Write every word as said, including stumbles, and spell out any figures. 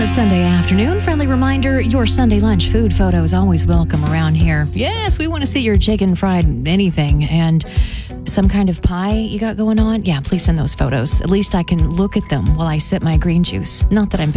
this Sunday afternoon. Friendly reminder, your Sunday lunch food photo is always welcome around here. Yes, we want to see your chicken fried anything and some kind of pie you got going on. Yeah, please send those photos. At least I can look at them while I sip my green juice. Not that I'm